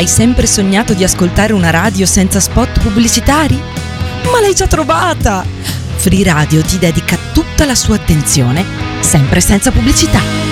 Hai sempre sognato di ascoltare una radio senza spot pubblicitari? Ma l'hai già trovata! Free Radio ti dedica tutta la sua attenzione, sempre senza pubblicità.